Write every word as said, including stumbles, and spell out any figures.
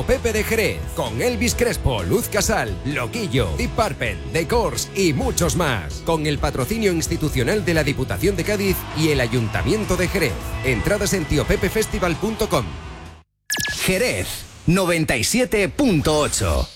Pepe de Jerez, con Elvis Crespo, Luz Casal, Loquillo, Deep Purple, The Course y muchos más. Con el patrocinio institucional de la Diputación de Cádiz y el Ayuntamiento de Jerez. Entradas en tío pepe festival punto com. Jerez noventa y siete punto ocho.